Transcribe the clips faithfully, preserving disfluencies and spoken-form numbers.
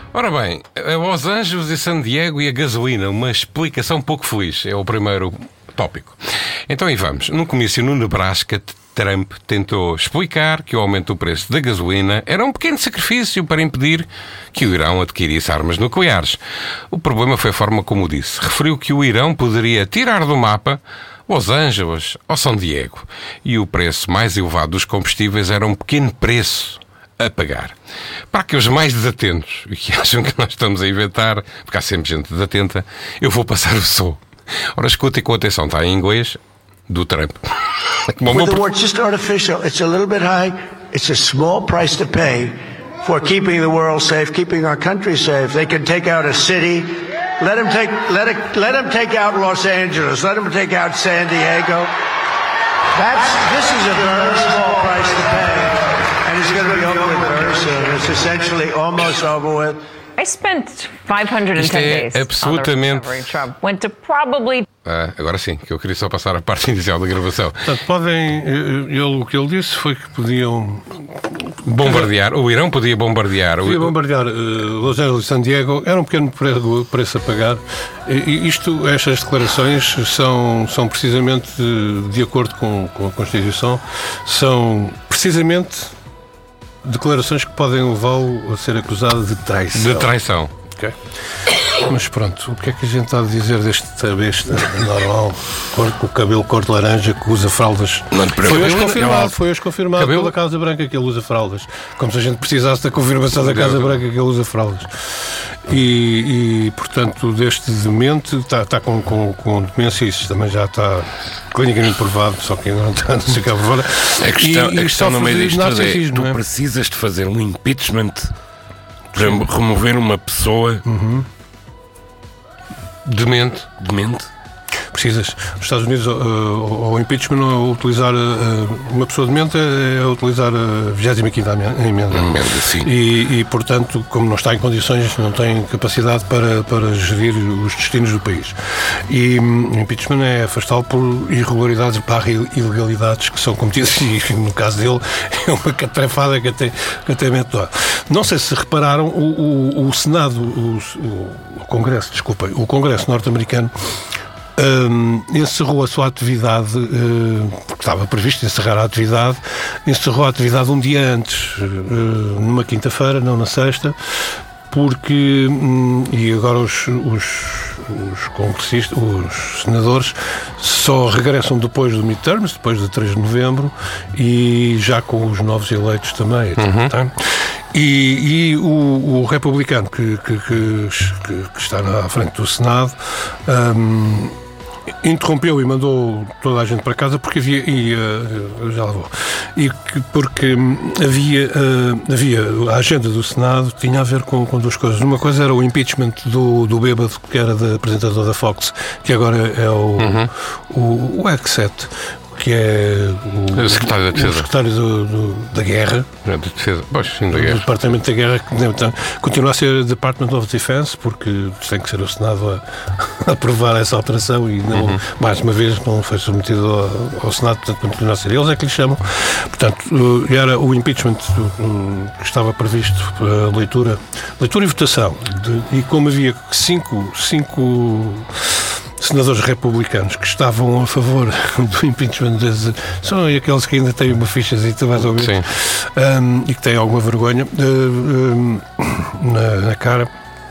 Ora bem, Los Angeles e San Diego e a gasolina, uma explicação pouco feliz, é o primeiro tópico. Então aí vamos. Num comício no Nebraska, Trump tentou explicar que o aumento do preço da gasolina era um pequeno sacrifício para impedir que o Irão adquirisse armas nucleares. O problema foi a forma como o disse. Referiu que o Irão poderia tirar do mapa Los Angeles ou São Diego. E o preço mais elevado dos combustíveis era um pequeno preço a pagar. Para aqueles mais desatentos e que acham que nós estamos a inventar, porque há sempre gente desatenta, eu vou passar o som. Ora, escutem com atenção, está em inglês, do Trump. With the war, it's just artificial. It's a little bit high. It's a small price to pay for keeping the world safe, keeping our country safe. They can take out a city. Let them take, let it, let them take out Los Angeles. Let them take out San Diego. That's, this is a very small price to pay. And it's going to be over with very soon. It's essentially almost over with. I spent five hundred ten Isto é days absolutamente... on the recovery. Trump went to probably... Ah, agora sim, que eu queria só passar a parte inicial da gravação. Portanto, podem... Ele, o que ele disse foi que podiam... Bombardear. O Irão podia bombardear. Podia bombardear uh, Los Angeles e San Diego. Era um pequeno preço a pagar. E isto, estas declarações são, são precisamente de acordo com, com a Constituição, são precisamente... declarações que podem levá-lo a ser acusado de traição. De traição. Okay. Mas pronto, o que é que a gente está a dizer deste besta normal, cor, com o cabelo cor de laranja, que usa fraldas? Não, foi hoje confirmado, foi hoje confirmado cabelo? pela Casa Branca que ele usa fraldas. Como se a gente precisasse da confirmação da Casa Branca que ele usa fraldas. E, e portanto, deste demente, está, está com, com, com demência, isso também já está clinicamente provado, só que ainda não está, não sei cá por fora. A questão, e, a questão no meio disto é, tu é? precisas de fazer um impeachment para Sim. remover uma pessoa uhum. demente. demente? Precisas. Nos Estados Unidos, uh, o impeachment, ao utilizar uh, uma pessoa demente, é utilizar a vigésima quinta emenda. Sim. E, e, portanto, como não está em condições, não tem capacidade para, para gerir os destinos do país. E um, impeachment é afastá-lo por irregularidades barra ilegalidades que são cometidas, e no caso dele é uma catrefada que até, que até mete dó. Não sei se repararam, o, o, o Senado, o, o Congresso, desculpem, o Congresso norte-americano Um, encerrou a sua atividade, uh, porque estava previsto encerrar a atividade, encerrou a atividade um dia antes, uh, numa quinta-feira, não na sexta, porque, um, e agora os, os, os congressistas, os senadores, só regressam depois do midterms, depois de três de novembro, e já com os novos eleitos também. Uhum. Tá? E, e o, o republicano que, que, que, que está à frente do Senado um, interrompeu e mandou toda a gente para casa porque havia, e uh, já lá vou, e que, porque havia, uh, havia a agenda do Senado tinha a ver com, com duas coisas. Uma coisa era o impeachment do, do bêbado, que era da apresentador da Fox, que agora é o, uhum. o, o X sete, que é o, o secretário da Defesa, o secretário do, do, da Guerra, da Defesa, pois, sim, da Guerra. do Departamento da Guerra, que então, continua a ser Department of Defense, porque tem que ser o Senado a, a aprovar essa alteração e não, uhum. mais uma vez não foi submetido ao, ao Senado, portanto continua a ser eles é que lhe chamam. Portanto, era o impeachment que estava previsto para leitura, leitura e votação, de, e como havia cinco, cinco senadores republicanos que estavam a favor do impeachment, são aqueles que ainda têm uma fichazita mais ou menos, um, e que têm alguma vergonha uh, um, na, na cara.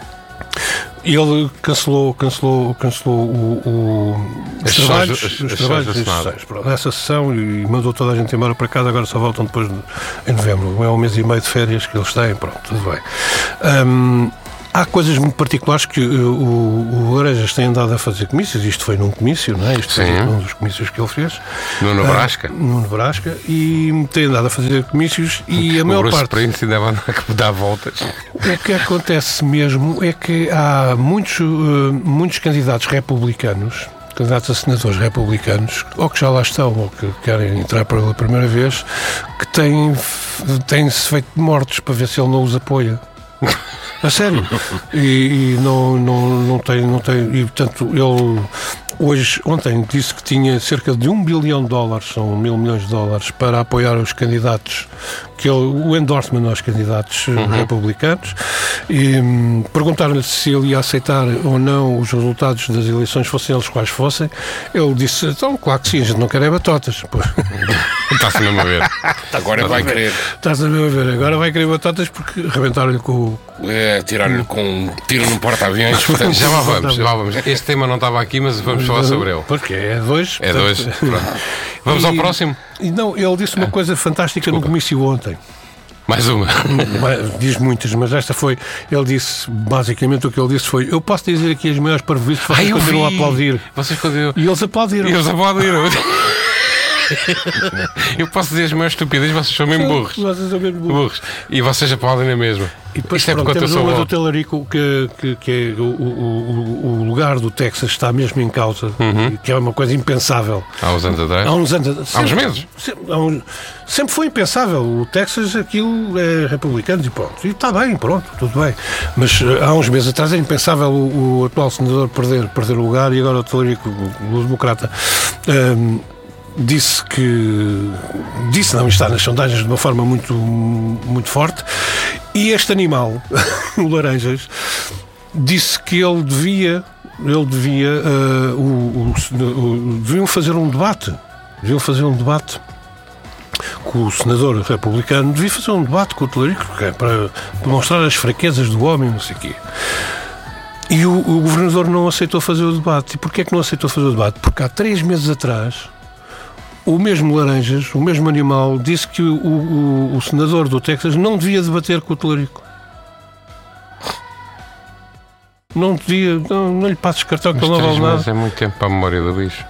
Ele cancelou, cancelou, cancelou o, o, os trabalhos, as, os as trabalhos dessa sessão e mandou toda a gente embora para casa. Agora só voltam depois de, em novembro. É um mês e meio de férias que eles têm, pronto, tudo bem. Um, Há coisas muito particulares que uh, o, o Orejas tem andado a fazer comícios. Isto foi num comício, não é? Isto foi um dos comícios que ele fez. No Nebraska. Uh, no Nebraska. E tem andado a fazer comícios e a o maior Bruce parte... Springsteen deve andar a dar voltas. O que acontece mesmo é que há muitos, uh, muitos candidatos republicanos, candidatos a senadores republicanos, ou que já lá estão, ou que querem entrar pela primeira vez, que têm, têm-se feito mortos para ver se ele não os apoia. A sério. E, e não, não, não tem, não tem. E portanto, ele hoje, ontem, disse que tinha cerca de um bilhão de dólares, são mil milhões de dólares, para apoiar os candidatos que ele, o endorsement aos candidatos uhum. republicanos, e hum, perguntaram-lhe se ele ia aceitar ou não os resultados das eleições, fossem eles quais fossem. Ele disse, então, claro que sim, a gente não quer é batotas. Está-se mesmo a ver. Agora vai querer. Está-se mesmo a ver. Agora vai querer batotas porque rebentaram-lhe com o... É, tirar-lhe com um tiro no porta-aviões. Portanto, já lá vamos, já lá vamos. Este tema não estava aqui, mas vamos falar sobre ele. Porque é dois. É dois. Vamos e, ao próximo. E não, ele disse uma coisa fantástica Desculpa. no comício ontem. Mais uma. Diz muitas, mas esta foi. Ele disse, basicamente, o que ele disse foi: eu posso dizer aqui as maiores parvoíces, vocês Ai, continuam a aplaudir. Vocês continuam. E eles aplaudiram. E eles aplaudiram. Eu posso dizer as maiores estupidezes, vocês são mesmo burros. Vocês são mesmo burros. burros. E vocês aplaudem na mesma. E depois, Isto é pronto, porque temos eu sou uma do Talarico que, que, que é o, o, o lugar do Texas está mesmo em causa, uhum. que é uma coisa impensável. Há uns anos atrás? Há uns anos. Há uns meses? Sempre, há uns, sempre foi impensável. O Texas, aquilo é republicano e pronto. E está bem, pronto, tudo bem. Mas há uns meses atrás é impensável o, o atual senador perder, perder o lugar, e agora o Talarico, o, o democrata, um, disse que disse não está nas sondagens de uma forma muito, muito forte, e este animal, o Laranjas, disse que ele devia ele devia uh, o, o, o, deviam fazer um debate deviam fazer um debate com o senador republicano, devia fazer um debate com o Talarico para demonstrar as fraquezas do homem, não sei o quê. E o, o governador não aceitou fazer o debate. E porquê é que não aceitou fazer o debate? Porque há três meses atrás o mesmo Laranjas, o mesmo animal, disse que o, o, o senador do Texas não devia debater com o Talarico. Não devia, não, não lhe passes cartão que ele não vale nada. Mas é muito tempo para a memória do bicho.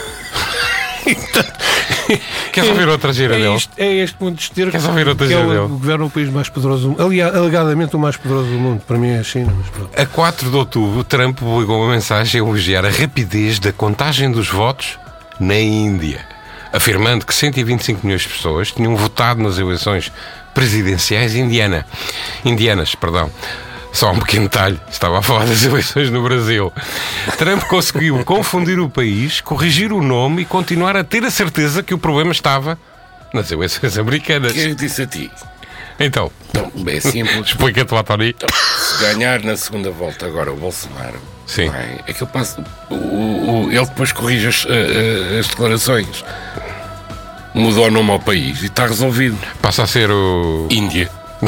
Queres ouvir outra gira é dele? Isto, é este mundo de esterco. Queres ouvir outra que gira é o, dele? o governo do país mais poderoso do mundo. Aliás, alegadamente o mais poderoso do mundo. Para mim é a China. Mas pronto. A quatro de outubro, Trump publicou uma mensagem a elogiar a rapidez da contagem dos votos na Índia, afirmando que cento e vinte e cinco milhões de pessoas tinham votado nas eleições presidenciais indiana, indianas. Perdão. Só um pequeno detalhe, estava a falar das eleições no Brasil. Trump conseguiu confundir o país, corrigir o nome e continuar a ter a certeza que o problema estava nas eleições americanas. Quem disse a ti? Então, então é simples. Explica-te lá, Tony. Então, se ganhar na segunda volta agora o Bolsonaro, sim. É, é que ele passa, o, o, ele depois corrige as, as declarações, mudou o nome ao país e está resolvido. Passa a ser o... Índia.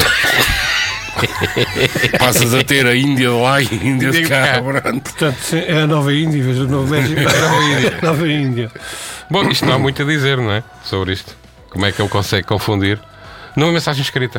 Passas a ter a Índia de lá e a Índia de cá. Portanto, é a Nova Índia, em vez do Novo México. É a Nova Índia. Nova Índia. Bom, isto não há muito a dizer, não é? Sobre isto. Como é que ele consegue confundir? Numa mensagem escrita.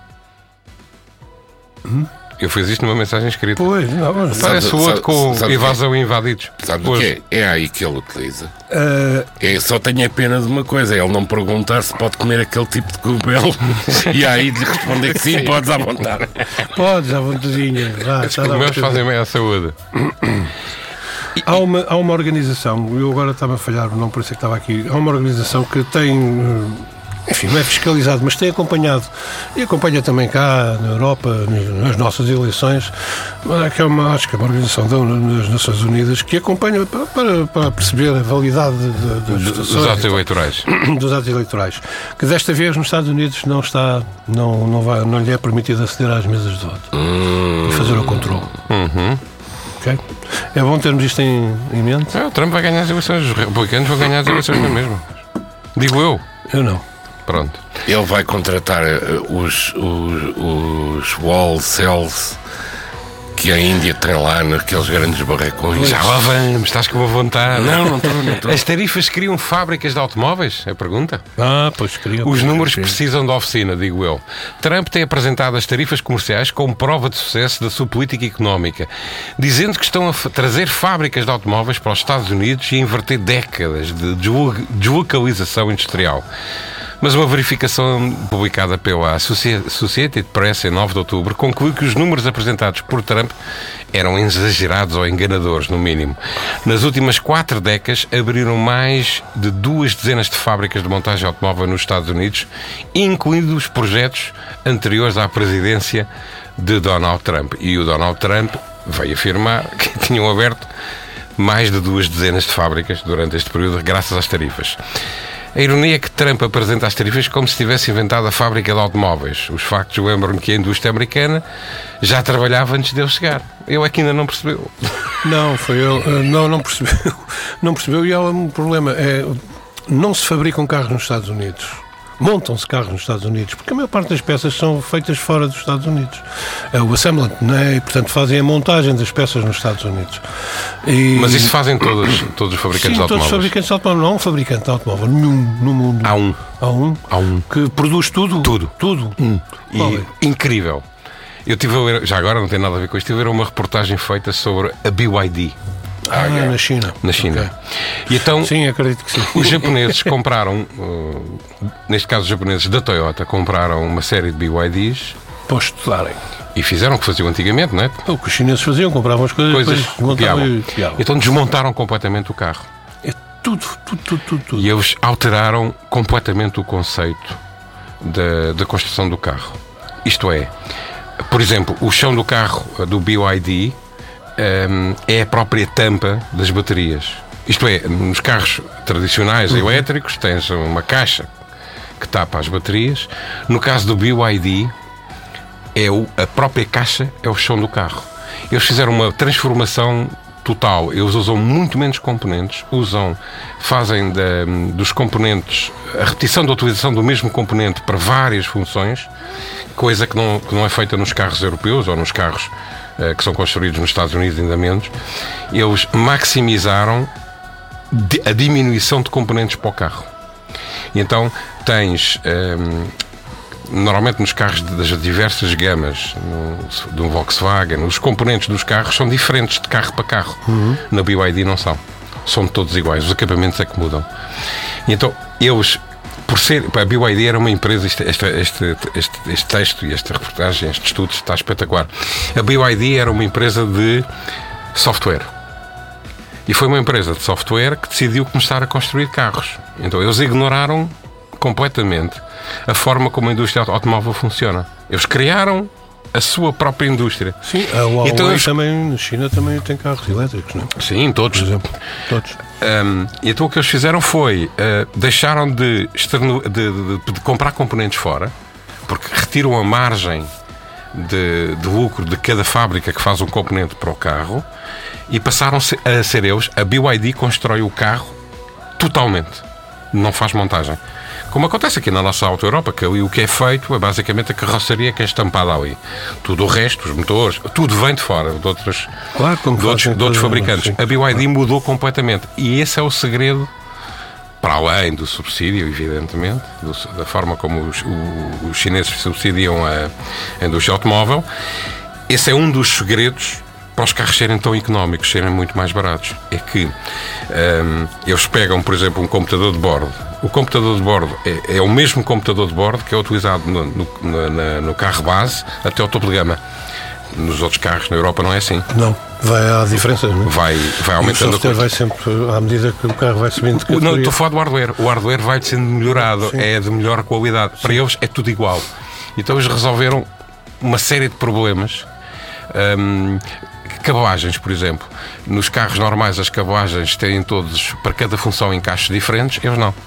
Hum? Eu fiz isto numa mensagem escrita. Pois, não, mas parece o outro com invasão e invadidos. Sabe o que é? É aí que ele utiliza. Uh... É, só tenho a pena de uma coisa: é ele não perguntar se pode comer aquele tipo de cogumelo e aí de responder que sim, sim. Podes à vontade. Podes à vontadinha. Os cogumelos fazem bem à saúde. Há uma, há uma organização, eu agora estava a falhar, não por isso é que estava aqui. Há uma organização que tem. Enfim, não é fiscalizado, mas tem acompanhado, e acompanha também cá na Europa, nas nossas eleições, que é uma, acho que é uma organização das Nações Unidas que acompanha para, para, para perceber a validade de, de, de dos, dos atos eleitorais. Dos atos eleitorais. Que desta vez nos Estados Unidos não está, não, não, vai, não lhe é permitido aceder às mesas de voto hum. e fazer o controle. Uhum. Okay? É bom termos isto em, em mente. É, o Trump vai ganhar as eleições, os republicanos vão ganhar as eleições na mesma. Digo eu. Eu não. Pronto. Ele vai contratar uh, os, os, os wall cells que a Índia tem lá naqueles grandes barracões. Já lá vamos, estás com uma vontade. Não, não estou, não estou. As tarifas criam fábricas de automóveis? É a pergunta. Ah, pois criam. Os números precisam de oficina, digo eu. Trump tem apresentado as tarifas comerciais como prova de sucesso da sua política económica, dizendo que estão a trazer fábricas de automóveis para os Estados Unidos e a inverter décadas de deslocalização industrial. Mas uma verificação publicada pela Associated Press em nove de outubro concluiu que os números apresentados por Trump eram exagerados ou enganadores, no mínimo. Nas últimas quatro décadas, abriram mais de duas dezenas de fábricas de montagem de automóvel nos Estados Unidos, incluindo os projetos anteriores à presidência de Donald Trump. E o Donald Trump veio afirmar que tinham aberto mais de duas dezenas de fábricas durante este período, graças às tarifas. A ironia é que Trump apresenta as tarifas como se tivesse inventado a fábrica de automóveis. Os factos lembram-me que a indústria americana já trabalhava antes de ele chegar. Eu é que ainda não percebeu. Não, foi ele. Não, não percebeu. Não percebeu e há um problema. É, não se fabricam carros nos Estados Unidos. Montam-se carros nos Estados Unidos, porque a maior parte das peças são feitas fora dos Estados Unidos. É o assembly, não é? E, portanto, fazem a montagem das peças nos Estados Unidos. E... Mas isso fazem todos, todos os fabricantes Sim, de automóveis? todos os fabricantes de automóveis. Não há um fabricante de automóvel nenhum no mundo. Há um. Há um? Há um. Que produz tudo? Tudo. Tudo. Hum. E é? incrível. Eu tive a ler, já agora não tem nada a ver com isto, tive a ver uma reportagem feita sobre a B Y D. Ah, ah na China. Na China. Okay. E então, sim, acredito que sim. Os japoneses compraram, uh, neste caso os japoneses da Toyota, compraram uma série de B Y Ds para estudarem. E fizeram o que faziam antigamente, não é? O que os chineses faziam, compravam as coisas, coisas depois montavam e copiavam. Então desmontaram completamente o carro. É tudo, tudo, tudo, tudo, tudo. E eles alteraram completamente o conceito da, da construção do carro. Isto é, por exemplo, o chão do carro do B Y D um, é a própria tampa das baterias. Isto é, nos carros tradicionais uhum. elétricos tens uma caixa que tapa as baterias. No caso do B Y D, é o, a própria caixa é o chão do carro. Eles fizeram uma transformação total. Eles usam muito menos componentes, usam, fazem da, dos componentes a repetição da utilização do mesmo componente para várias funções, coisa que não, que não é feita nos carros europeus ou nos carros uh, que são construídos nos Estados Unidos, ainda menos. Eles maximizaram a diminuição de componentes para o carro. E então tens um, normalmente nos carros das diversas gamas no, de um Volkswagen, os componentes dos carros são diferentes de carro para carro. Uhum. Na B Y D não são. São todos iguais. Os acabamentos é que mudam. E então eles, por ser, a B Y D era uma empresa, este, este, este, este, este texto e esta reportagem, este estudo está espetacular. A B Y D era uma empresa de software. E foi uma empresa de software que decidiu começar a construir carros. Então eles ignoraram completamente a forma como a indústria automóvel funciona. Eles criaram a sua própria indústria. Sim, a Huawei então, eles... também, na China também tem carros elétricos, não é? Sim, todos. Por exemplo, todos. Um, e então o que eles fizeram foi, uh, deixaram de, externo, de, de, de comprar componentes fora, porque retiram a margem de, de lucro de cada fábrica que faz um componente para o carro, e passaram a ser eles. A B Y D constrói o carro totalmente, não faz montagem, como acontece aqui na nossa Auto Europa, que ali o que é feito é basicamente a carroceria que é estampada ali. Tudo o resto, os motores, tudo vem de fora, de outros, claro, como de outros, de outros fabricantes. Sim. A B Y D mudou completamente, e esse é o segredo, para além do subsídio, evidentemente, do, da forma como os, o, os chineses subsidiam a, a indústria automóvel. Esse é um dos segredos para os carros serem tão económicos, serem muito mais baratos. É que um, eles pegam, por exemplo, um computador de bordo. O computador de bordo é, é o mesmo computador de bordo que é utilizado no, no, no, no carro base até ao topo de gama. Nos outros carros na Europa não é assim. Não, vai à diferença, não é? Vai, vai aumentando. E o software vai sempre, à medida que o carro vai subindo de categoria. Não, estou a falar do hardware. O hardware vai sendo melhorado, sim, é de melhor qualidade. Sim. Para eles é tudo igual. Então eles resolveram uma série de problemas. Um, Cabelagens, por exemplo. Nos carros normais as cabelagens têm todos, para cada função, encaixes diferentes. Eles não.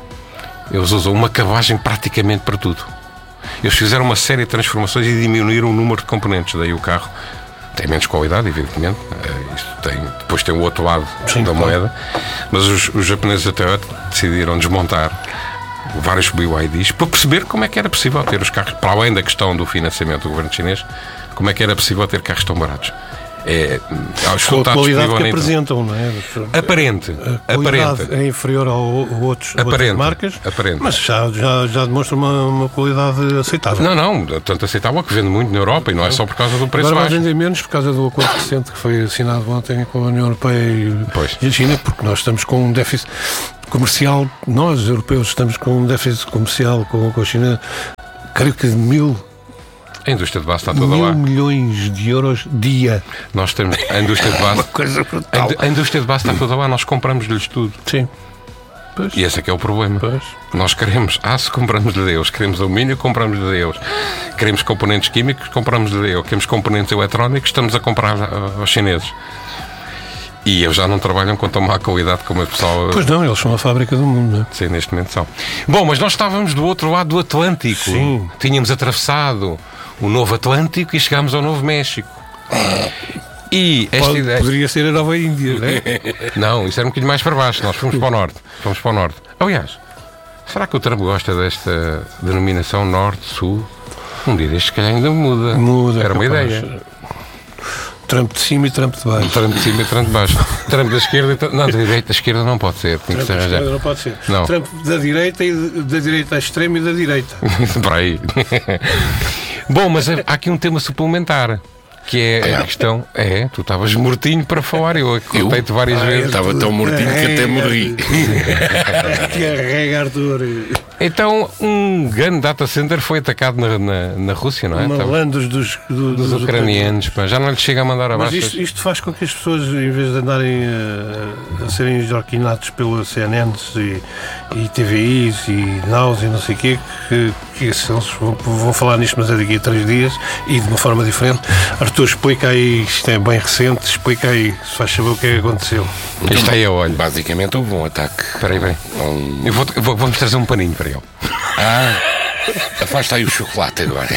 Eles usam uma cabelagem praticamente para tudo. Eles fizeram uma série de transformações e diminuíram o número de componentes. Daí o carro tem menos qualidade, evidentemente. Isto tem, depois tem o outro lado, sim, da moeda. Mas os, os japoneses da Toyota decidiram desmontar vários B Y Ds para perceber como é que era possível ter os carros, para além da questão do financiamento do governo chinês, como é que era possível ter carros tão baratos. É, com a qualidade que apresentam, não é? Aparente. A qualidade aparente. É inferior ao, ao outros, a outras marcas, aparente. Mas já, já, já demonstra uma, uma qualidade aceitável. Não, não, tanto aceitável que vende muito na Europa, e não é só por causa do preço baixo. Agora vai vender menos por causa do acordo recente que foi assinado ontem com a União Europeia e, e a China, porque nós estamos com um déficit comercial, nós, os europeus, estamos com um déficit comercial com, com a China, creio que de mil... A indústria de base está toda Mil lá. milhões de euros dia. Nós temos a indústria de base. Uma coisa brutal. A indústria de base está toda lá, nós compramos-lhes tudo. Sim. Pois. E esse é que é o problema. Pois. Nós queremos aço, compramos-lhe deles. Queremos alumínio, compramos-lhe deles. Queremos componentes químicos, compramos-lhe deles. Queremos componentes eletrónicos, estamos a comprar aos chineses. E eles já não trabalham com tão má qualidade como a pessoa. Pois não, eles são a fábrica do mundo, não é? Sim, neste momento são. Bom, mas nós estávamos do outro lado do Atlântico. Sim. Tínhamos atravessado o Novo Atlântico e chegámos ao Novo México. E esta Pode, ideia... Poderia ser a Nova Índia, não é? Não, isso era um bocadinho mais para baixo. Nós fomos para o Norte. Fomos para o Norte. Aliás, será que o Trump gosta desta denominação Norte-Sul? Um dia deste, se calhar, ainda muda. Muda. Era uma capaz. ideia. Trump de cima e Trump de baixo. Trump de cima e Trump de baixo. Trump da esquerda e Trump... Não, da direita, da esquerda não pode ser. Tem que Trump ser da arranjado. esquerda não pode ser. Não. Trump da direita e de- da direita à extrema e da direita. Para aí. Bom, mas há aqui um tema suplementar. Que é a questão. É, tu estavas mortinho para falar, eu contei-te várias Eu vezes. estava tão mortinho que até morri. Que arrega, Arthur. Então, um grande data center foi atacado na, na, na Rússia, não é? Estava- Malandros dos, do- Dos ucranianos, pá, já não lhes chega a mandar Mas abaixo. isto, isto faz com que as pessoas, em vez de andarem a, a serem jorquinados pela C N N e, e T V Is e Naus e não sei o quê, que, que se eles vão, vão falar nisto, mas é daqui a três dias e de uma forma diferente. Arthur, explica aí, isto é bem recente, explica aí, se faz saber o que é que aconteceu. Isto aí é olho. Basicamente houve um ataque. Espera aí, espera aí. Um- Eu vou, eu vou- vamos trazer um paninho para ele. Ah, afasta aí o chocolate agora.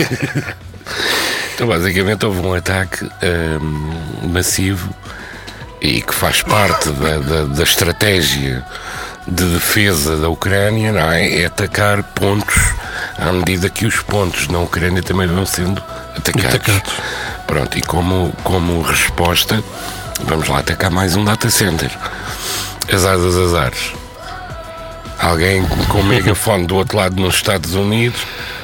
Então, basicamente, houve um ataque hum, massivo e que faz parte da, da, da estratégia de defesa da Ucrânia, não é? É atacar pontos à medida que os pontos na Ucrânia também vão sendo atacados. Atacados. Pronto, e como, como resposta, vamos lá atacar mais um data center. Azar dos azares. Alguém com um megafone do outro lado nos Estados Unidos.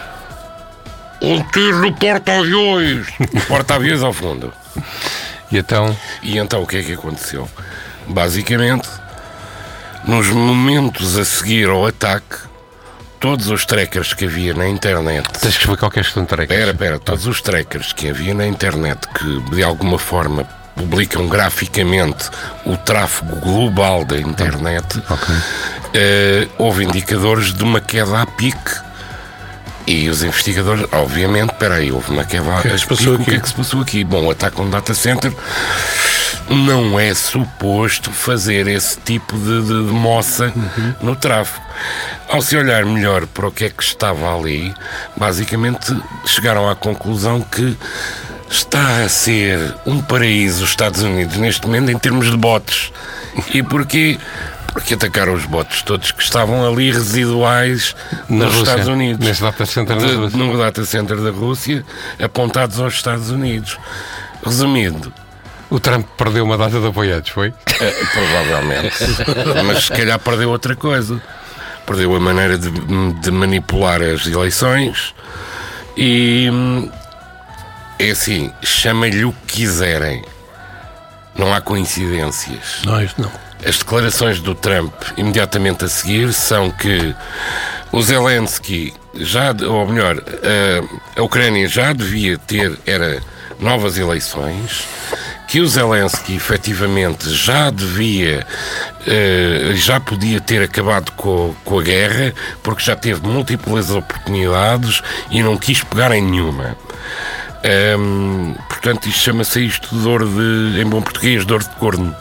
Um tiro no porta-aviões! Porta-aviões ao fundo. E então, E então o que é que aconteceu? Basicamente, nos momentos a seguir ao ataque, todos os trackers que havia na internet. tens que explicar o que é questão de tarefa. Espera, espera, todos os trackers que havia na internet que de alguma forma publicam graficamente o tráfego global da internet, eh, houve indicadores de uma queda a pique. E os investigadores, obviamente, espera aí, houve uma queda a que é que se pique. passou O que é aqui? que se passou aqui? Bom, o ataque a um data center não é suposto fazer esse tipo de, de, de moça Uhum. no tráfego. Ao se olhar melhor para o que é que estava ali, basicamente chegaram à conclusão que está a ser um paraíso os Estados Unidos neste momento em termos de bots. E porquê? Porque atacaram os bots todos que estavam ali residuais Na nos Rússia, Estados Unidos. nesse data center na De- Rússia. no data center da Rússia, apontados aos Estados Unidos. Resumindo, O Trump perdeu uma data de apoiados, foi? eh, provavelmente, mas se calhar perdeu outra coisa. Perdeu a maneira de, de manipular as eleições e hum, é assim, chamem-lhe o que quiserem. Não há coincidências. Não, isto não. As declarações do Trump imediatamente a seguir são que o Zelensky já, ou melhor, a, a Ucrânia já devia ter era novas eleições, que o Zelensky efetivamente já devia, eh, já podia ter acabado com, com a guerra, porque já teve múltiplas oportunidades e não quis pegar em nenhuma. Hum, portanto, isto chama-se isto de dor de, em bom português, dor de corno.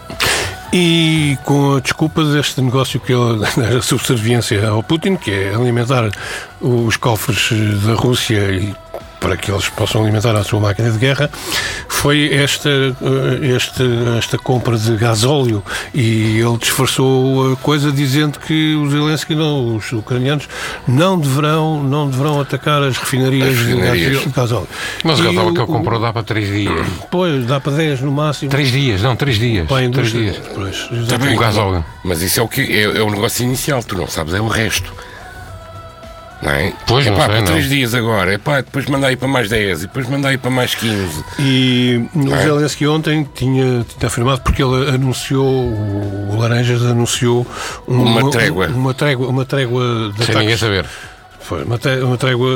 E com a desculpa deste negócio que ele, a subserviência ao Putin, que é alimentar os cofres da Rússia e para que eles possam alimentar a sua máquina de guerra, foi esta, esta, esta compra de gasóleo, e ele disfarçou a coisa dizendo que os Zelensky, não, os ucranianos, não deverão, não deverão atacar as refinarias, As refinarias. de gasóleo. Mas o E gasóleo que o- ele comprou dá para três dias. Pois, dá para dez no máximo. Três dias, não, três dias. Para a Três indústria. dias. Pois, Tá exatamente. bem, O gasóleo. Mas isso é o, que, é, é o negócio inicial, tu não sabes, é o resto. Não é? Pois, não Epá, sei, para não. três dias agora, epá, depois manda aí para mais dez, e depois manda aí para mais quinze. E o é? Zelensky ontem tinha, tinha afirmado, porque ele anunciou, o Laranjas anunciou um- Uma trégua. uma trégua, uma trégua de Sem ninguém ataques. saber. Foi uma, tre- uma trégua